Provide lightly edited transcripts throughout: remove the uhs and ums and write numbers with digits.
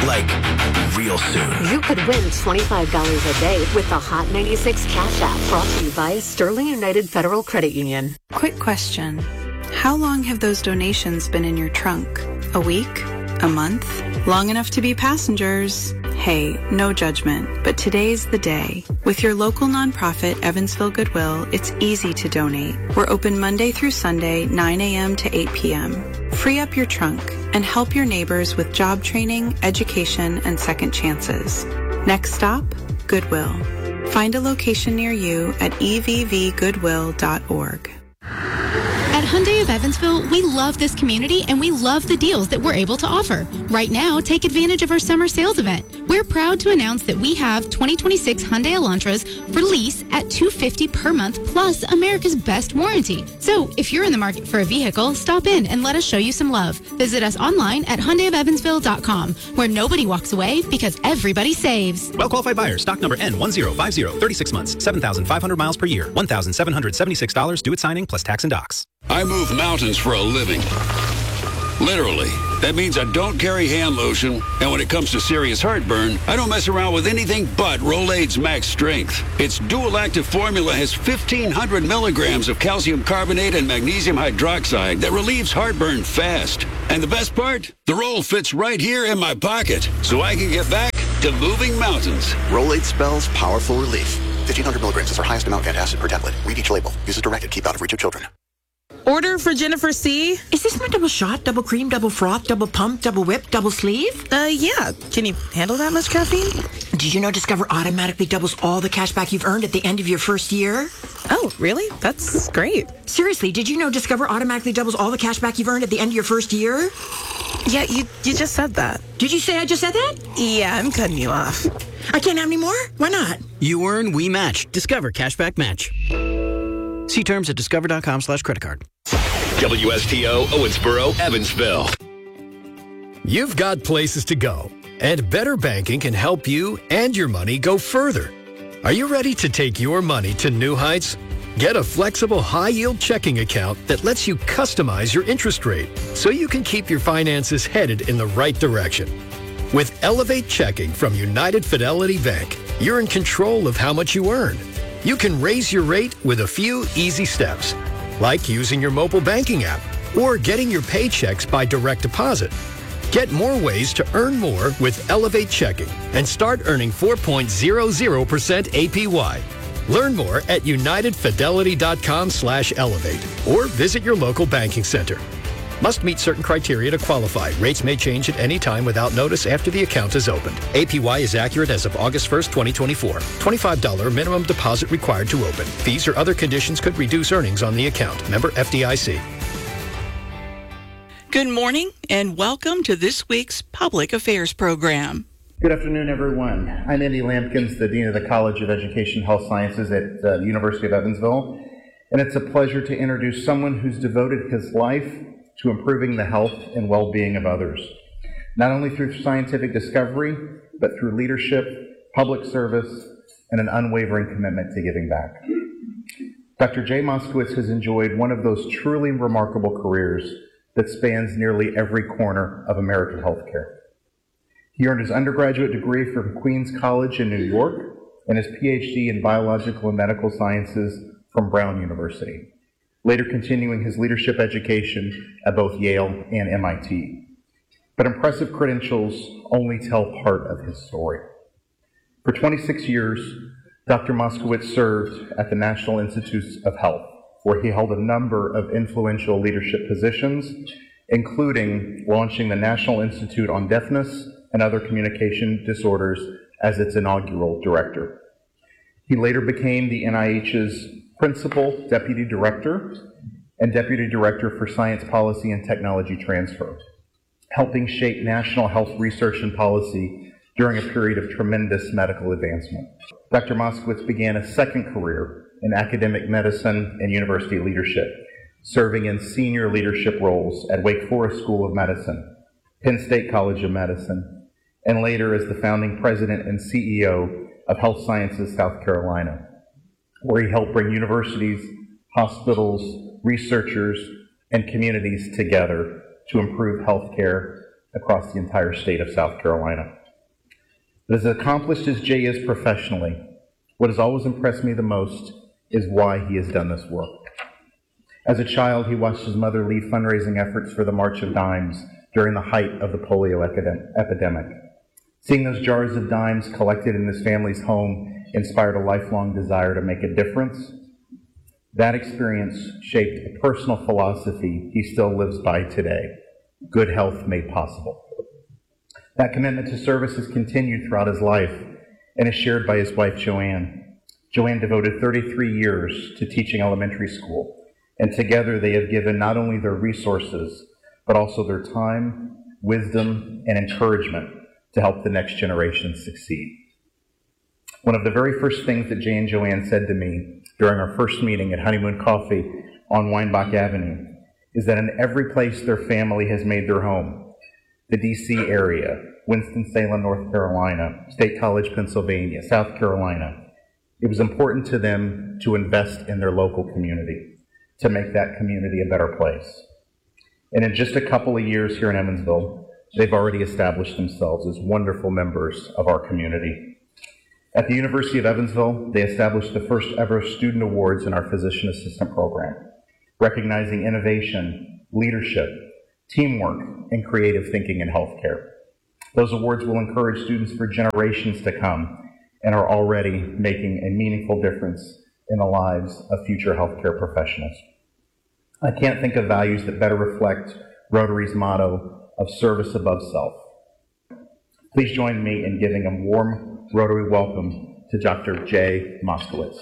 like real soon. You could win $25 a day with the Hot 96 Cash App, brought to you by Sterling United Federal Credit Union. Quick question. How long have those donations been in your trunk? A week? A month? Long enough to be passengers? Hey, no judgment, but today's the day. With your local nonprofit, Evansville Goodwill, it's easy to donate. We're open Monday through Sunday, 9 a.m. to 8 p.m. Free up your trunk and help your neighbors with job training, education, and second chances. Next stop, Goodwill. Find a location near you at evvgoodwill.org. At Hyundai of Evansville, we love this community and we love the deals that we're able to offer. Right now, take advantage of our summer sales event. We're proud to announce that we have 2026 Hyundai Elantras for lease at $250 per month plus America's best warranty. So if you're in the market for a vehicle, stop in and let us show you some love. Visit us online at HyundaiofEvansville.com, where nobody walks away because everybody saves. Well-qualified buyers. Stock number N1050. 36 months. 7,500 miles per year. $1,776 due at signing plus tax and docks. I move mountains for a living. Literally. That means I don't carry hand lotion, and when it comes to serious heartburn, I don't mess around with anything but Rolaids Max Strength. Its dual-active formula has 1,500 milligrams of calcium carbonate and magnesium hydroxide that relieves heartburn fast. And the best part? The roll fits right here in my pocket, so I can get back to moving mountains. Rolaids spells powerful relief. 1,500 milligrams is our highest amount of antacid per tablet. Read each label. Use as directed. Keep out of reach of children. Order for Jennifer C. Is this my double shot, double cream, double froth, double pump, double whip, double sleeve? Yeah. Can you handle that much caffeine? Did you know Discover automatically doubles all the cash back you've earned at the end of your first year? Oh, really? That's great. Seriously, did you know Discover automatically doubles all the cash back you've earned at the end of your first year? Yeah, you just said that. Did you say I just said that? Yeah, I'm cutting you off. I can't have any more? Why not? You earn, we match. Discover Cashback Match. See terms at discover.com/creditcard. WSTO, Owensboro, Evansville. You've got places to go, and Better Banking can help you and your money go further. Are you ready to take your money to new heights? Get a flexible high-yield checking account that lets you customize your interest rate so you can keep your finances headed in the right direction. With Elevate Checking from United Fidelity Bank, you're in control of how much you earn. You can raise your rate with a few easy steps, like using your mobile banking app or getting your paychecks by direct deposit. Get more ways to earn more with Elevate Checking and start earning 4.00% APY. Learn more at unitedfidelity.com/elevate or visit your local banking center. Must meet certain criteria to qualify. Rates may change at any time without notice after the account is opened. APY is accurate as of August 1st, 2024. $25 minimum deposit required to open. Fees or other conditions could reduce earnings on the account. Member FDIC. Good morning and welcome to this week's Public Affairs program. Good afternoon, everyone. I'm Andy Lampkins, the Dean of the College of Education Health Sciences at the University of Evansville, and it's a pleasure to introduce someone who's devoted his life to improving the health and well-being of others, not only through scientific discovery, but through leadership, public service, and an unwavering commitment to giving back. Dr. Jay Moskowitz has enjoyed one of those truly remarkable careers that spans nearly every corner of American healthcare. He earned his undergraduate degree from Queens College in New York and his PhD in biological and medical sciences from Brown University, later continuing his leadership education at both Yale and MIT. But impressive credentials only tell part of his story. For 26 years, Dr. Moskowitz served at the National Institutes of Health, where he held a number of influential leadership positions, including launching the National Institute on Deafness and Other Communication Disorders as its inaugural director. He later became the NIH's Principal Deputy Director and Deputy Director for Science Policy and Technology Transfer, helping shape national health research and policy during a period of tremendous medical advancement. Dr. Moskowitz began a second career in academic medicine and university leadership, serving in senior leadership roles at Wake Forest School of Medicine, Penn State College of Medicine, and later as the founding president and CEO of Health Sciences South Carolina, where he helped bring universities, hospitals, researchers, and communities together to improve healthcare across the entire state of South Carolina. But as accomplished as Jay is professionally, what has always impressed me the most is why he has done this work. As a child, he watched his mother lead fundraising efforts for the March of Dimes during the height of the polio epidemic. Seeing those jars of dimes collected in his family's home inspired a lifelong desire to make a difference. That experience shaped a personal philosophy he still lives by today: good health made possible. That commitment to service has continued throughout his life and is shared by his wife, Joanne. Joanne devoted 33 years to teaching elementary school, and together they have given not only their resources, but also their time, wisdom, and encouragement to help the next generation succeed. One of the very first things that Jay and Joanne said to me during our first meeting at Honeymoon Coffee on Weinbach Avenue is that in every place their family has made their home, the D.C. area, Winston-Salem, North Carolina, State College, Pennsylvania, South Carolina, it was important to them to invest in their local community, to make that community a better place. And in just a couple of years here in Evansville, they've already established themselves as wonderful members of our community. At the University of Evansville, they established the first ever student awards in our physician assistant program, recognizing innovation, leadership, teamwork, and creative thinking in healthcare. Those awards will encourage students for generations to come and are already making a meaningful difference in the lives of future healthcare professionals. I can't think of values that better reflect Rotary's motto of service above self. Please join me in giving a warm Rotary welcome to Dr. Jay Moskowitz.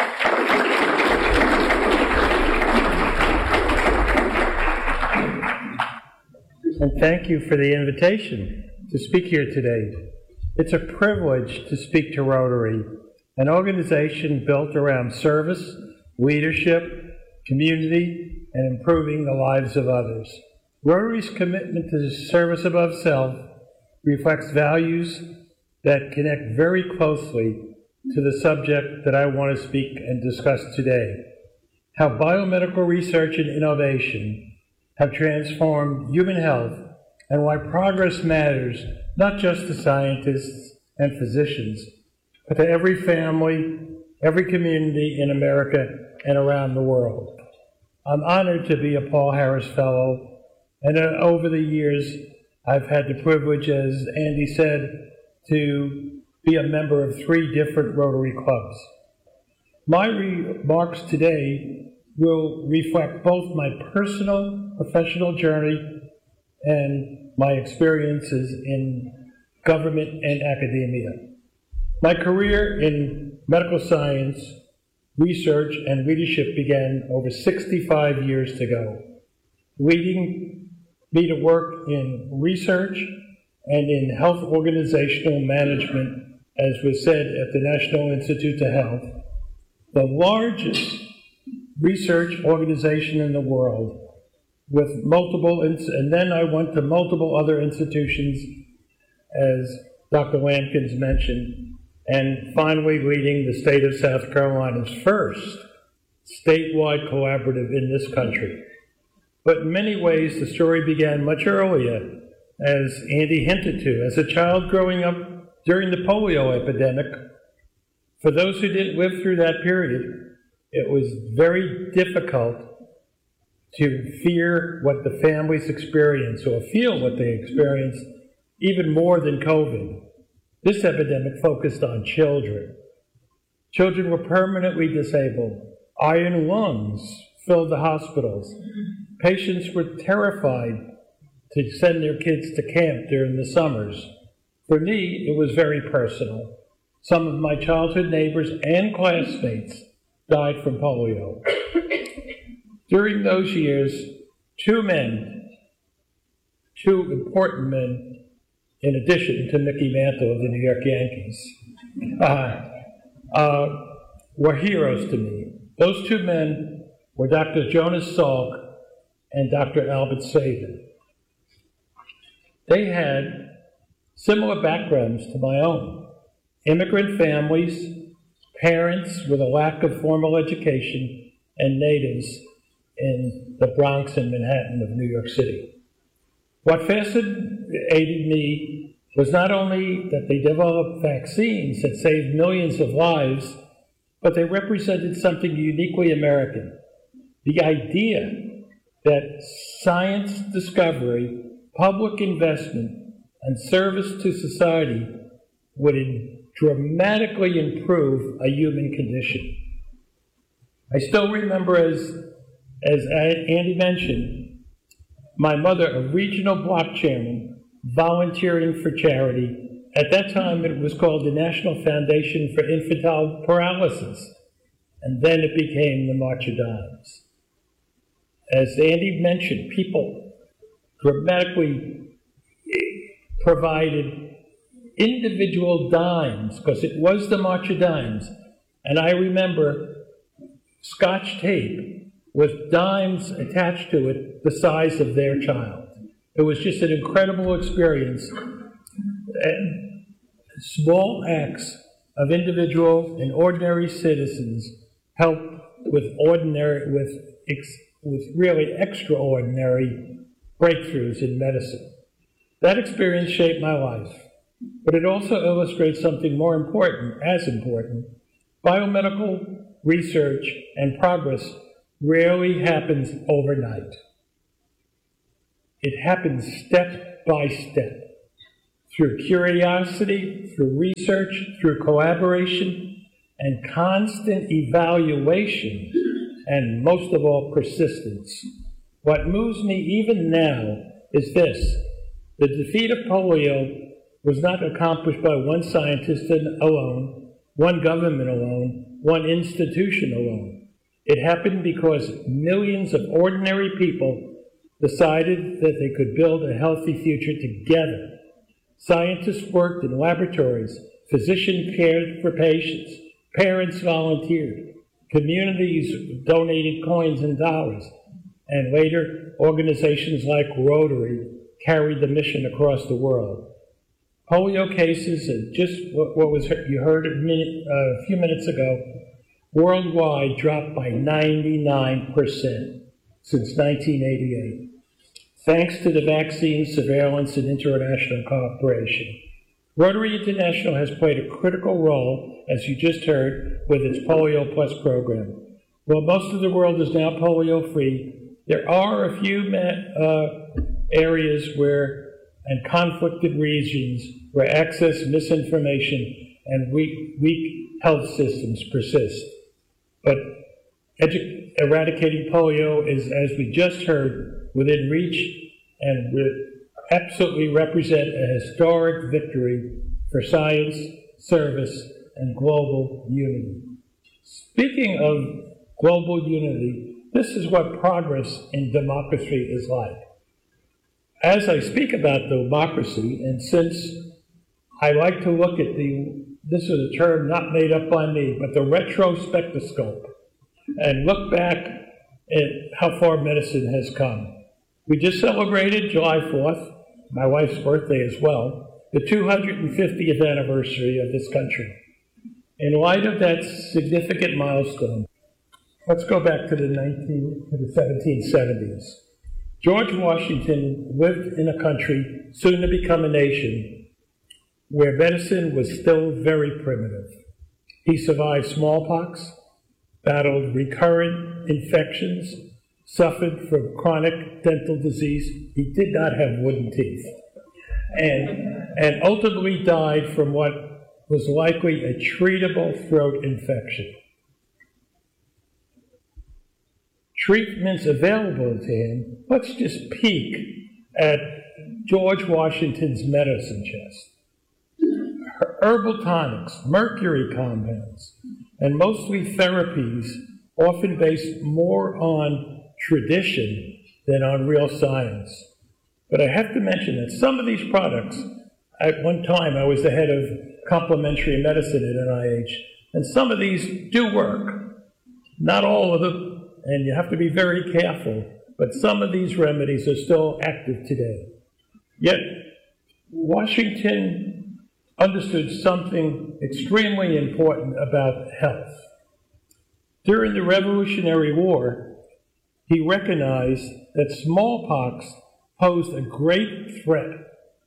And thank you for the invitation to speak here today. It's a privilege to speak to Rotary, an organization built around service, leadership, community, and improving the lives of others. Rotary's commitment to service above self reflects values that connect very closely to the subject that I want to speak and discuss today: how biomedical research and innovation have transformed human health, and why progress matters not just to scientists and physicians, but to every family, every community in America and around the world. I'm honored to be a Paul Harris Fellow, and over the years, I've had the privilege, as Andy said, to be a member of 3 different Rotary clubs. My remarks today will reflect both my personal professional journey and my experiences in government and academia. My career in medical science, research, and leadership began over 65 years ago, leading me to work in research and in health organizational management, as was said at the National Institute of Health, the largest research organization in the world, with multiple, and then I went to multiple other institutions, as Dr. Lampkins mentioned, and finally leading the state of South Carolina's first statewide collaborative in this country. But in many ways, the story began much earlier, as Andy hinted to. As a child growing up during the polio epidemic, for those who didn't live through that period, it was very difficult to fear what the families experienced, or feel what they experienced, even more than COVID. This epidemic focused on children. Children were permanently disabled. Iron lungs filled the hospitals. Patients were terrified to send their kids to camp during the summers. For me, it was very personal. Some of my childhood neighbors and classmates died from polio. During those years, 2 important men, in addition to Mickey Mantle of the New York Yankees, were heroes to me. Those 2 men were Dr. Jonas Salk and Dr. Albert Sabin. They had similar backgrounds to my own. Immigrant families, parents with a lack of formal education, and natives in the Bronx and Manhattan of New York City. What fascinated me was not only that they developed vaccines that saved millions of lives, but they represented something uniquely American. The idea that science discovery, public investment, and service to society would dramatically improve a human condition. I still remember, as Andy mentioned, my mother, a regional block chairman, volunteering for charity. At that time, it was called the National Foundation for Infantile Paralysis, and then it became the March of Dimes. As Andy mentioned, people dramatically provided individual dimes, because it was the March of Dimes. And I remember Scotch tape with dimes attached to it the size of their child. It was just an incredible experience. And small acts of individual and ordinary citizens helped with really extraordinary breakthroughs in medicine. That experience shaped my life, but it also illustrates something more important, as important. Biomedical research and progress rarely happens overnight. It happens step by step, through curiosity, through research, through collaboration, and constant evaluation, and most of all, persistence. What moves me even now is this: the defeat of polio was not accomplished by one scientist alone, one government alone, one institution alone. It happened because millions of ordinary people decided that they could build a healthy future together. Scientists worked in laboratories, physicians cared for patients, parents volunteered, communities donated coins and dollars, and later organizations like Rotary carried the mission across the world. Polio cases, and just what was you heard a few minutes ago, worldwide dropped by 99% since 1988, thanks to the vaccine surveillance and international cooperation. Rotary International has played a critical role, as you just heard, with its Polio Plus program. While most of the world is now polio-free, there are a few areas and conflicted regions where access, misinformation, and weak health systems persist. But eradicating polio is, as we just heard, within reach and absolutely represent a historic victory for science, service, and global unity. Speaking of global unity, this is what progress in democracy is like. As I speak about democracy, and since I like to look at this is a term not made up by me, but the retrospectoscope, and look back at how far medicine has come. We just celebrated July 4th, my wife's birthday as well, the 250th anniversary of this country. In light of that significant milestone, let's go back to the 1770s. George Washington lived in a country soon to become a nation where medicine was still very primitive. He survived smallpox, battled recurrent infections, suffered from chronic dental disease. He did not have wooden teeth. And ultimately died from what was likely a treatable throat infection. Treatments available to him, let's just peek at George Washington's medicine chest. Herbal tonics, mercury compounds, and mostly therapies often based more on tradition than on real science. But I have to mention that some of these products, at one time I was the head of complementary medicine at NIH, and some of these do work. Not all of them, and you have to be very careful, but some of these remedies are still active today. Yet, Washington understood something extremely important about health. During the Revolutionary War, he recognized that smallpox posed a great threat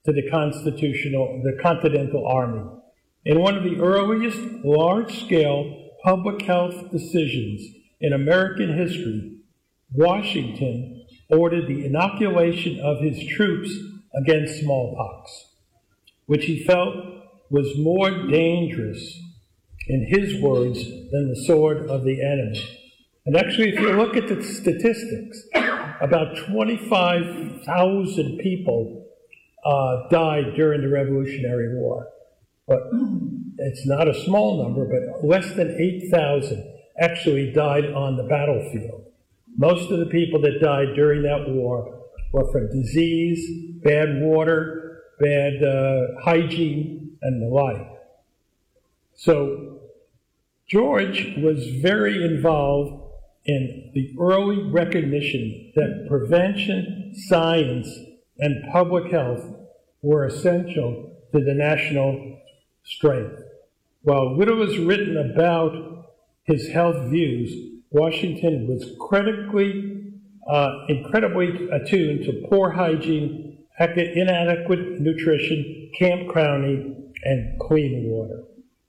to the Continental Army. In one of the earliest large-scale public health decisions in American history, Washington ordered the inoculation of his troops against smallpox, which he felt was more dangerous, in his words, than the sword of the enemy. And actually, if you look at the statistics, about 25,000 people died during the Revolutionary War. But it's not a small number, but less than 8,000 actually died on the battlefield. Most of the people that died during that war were from disease, bad water, bad hygiene, and the like. So George was very involved in the early recognition that prevention, science, and public health were essential to the national strength. While little is written about his health views, Washington was incredibly attuned to poor hygiene, inadequate nutrition, camp crowning, and clean water.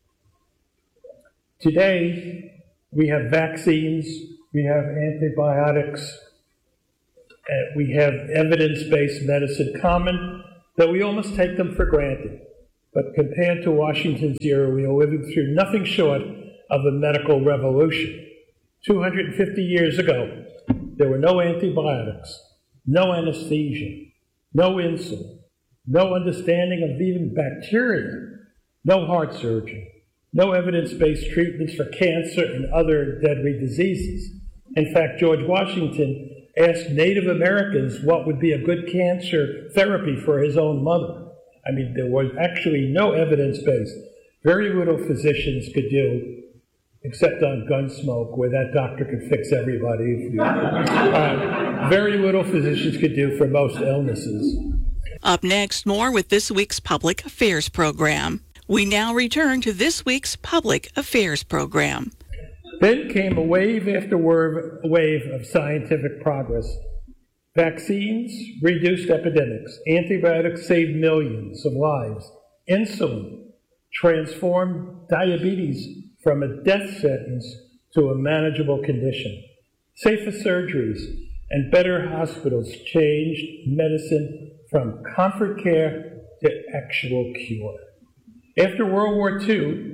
Today, we have vaccines, we have antibiotics, we have evidence-based medicine common, that we almost take them for granted. But compared to Washington's era, we are living through nothing short of a medical revolution. 250 years ago, there were no antibiotics, no anesthesia, no insulin, no understanding of even bacteria, no heart surgery, no evidence-based treatments for cancer and other deadly diseases. In fact, George Washington asked Native Americans what would be a good cancer therapy for his own mother. I mean, there was actually no evidence-based. Very little physicians could do, except on Gunsmoke, where that doctor could fix everybody. Very little physicians could do for most illnesses. Up next, more with this week's Public Affairs program. We now return to this week's Public Affairs program. Then came a wave after wave of scientific progress. Vaccines reduced epidemics. Antibiotics saved millions of lives. Insulin transformed diabetes from a death sentence to a manageable condition. Safer surgeries and better hospitals changed medicine from comfort care to actual cure. After World War II,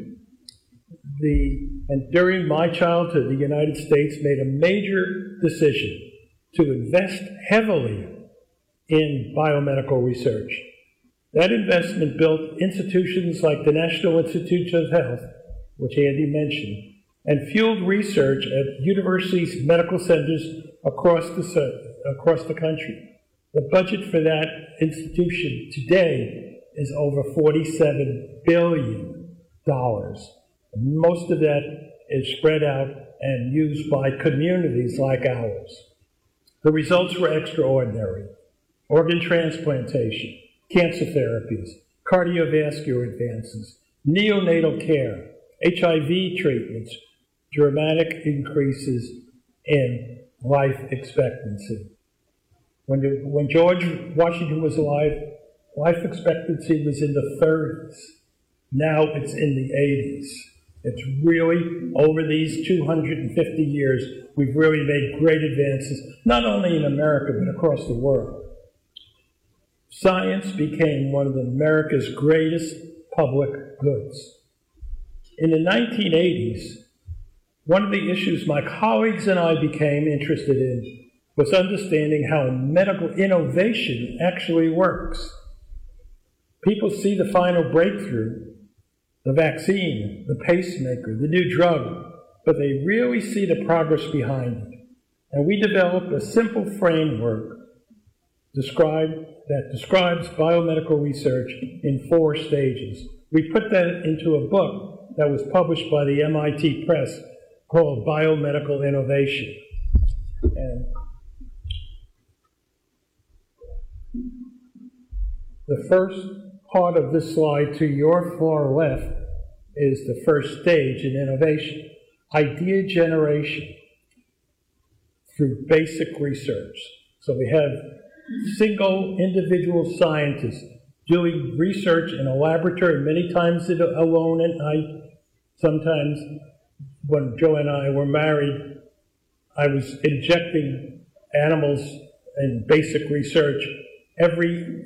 and during my childhood, the United States made a major decision to invest heavily in biomedical research. That investment built institutions like the National Institutes of Health, which Andy mentioned, and fueled research at universities, medical centers across the country. The budget for that institution today is over $47 billion. Most of that is spread out and used by communities like ours. The results were extraordinary. Organ transplantation, cancer therapies, cardiovascular advances, neonatal care, HIV treatments, dramatic increases in life expectancy. When George Washington was alive, life expectancy was in the 30s. Now it's in the 80s. It's really, over these 250 years, we've really made great advances, not only in America, but across the world. Science became one of America's greatest public goods. In the 1980s, one of the issues my colleagues and I became interested in was understanding how medical innovation actually works. People see the final breakthrough, the vaccine, the pacemaker, the new drug, but they really see the progress behind it. And we developed a simple framework that describes biomedical research in 4 stages. We put that into a book that was published by the MIT Press called Biomedical Innovation. And the first part of this slide to your far left is the first stage in innovation, idea generation through basic research. So we have single individual scientists doing research in a laboratory, many times alone at night. Sometimes when Joe and I were married, I was injecting animals in basic research every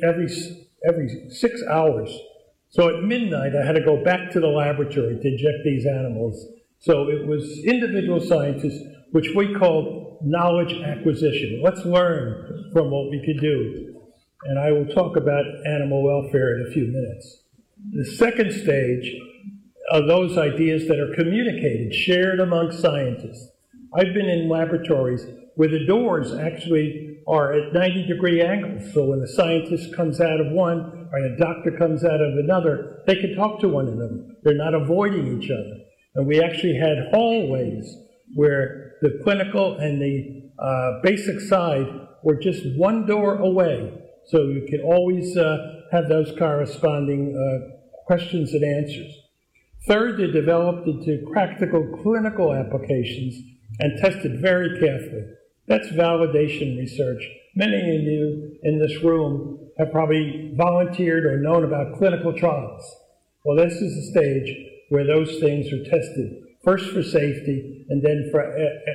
6 hours. So at midnight, I had to go back to the laboratory to inject these animals. So it was individual scientists, which we called knowledge acquisition. Let's learn from what we could do. And I will talk about animal welfare in a few minutes. The second stage are those ideas that are communicated, shared among scientists. I've been in laboratories where the doors actually are at 90-degree angles. So when a scientist comes out of one or a doctor comes out of another, they can talk to one another. They're not avoiding each other. And we actually had hallways where the clinical and the basic side were just one door away. So you could always have those corresponding questions and answers. Third, they developed into practical clinical applications and tested very carefully. That's validation research. Many of you in this room have probably volunteered or known about clinical trials. Well, this is the stage where those things are tested, first for safety, and then for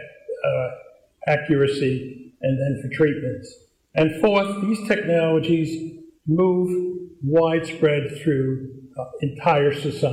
accuracy, and then for treatments. And fourth, these technologies move widespread through entire society.